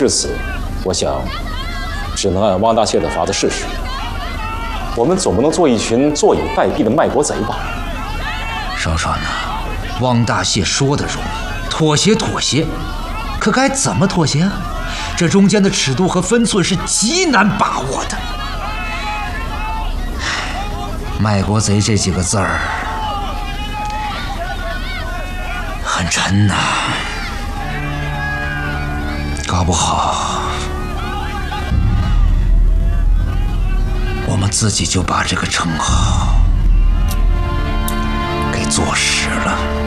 至此，我想只能按汪大蟹的法子试试。我们总不能做一群坐以待毙的卖国贼吧？ 少川呐，汪大蟹说的容易，妥协，可该怎么妥协啊？这中间的尺度和分寸是极难把握的。卖国贼这几个字儿很沉呐，搞不好我们自己就把这个称号给坐实了。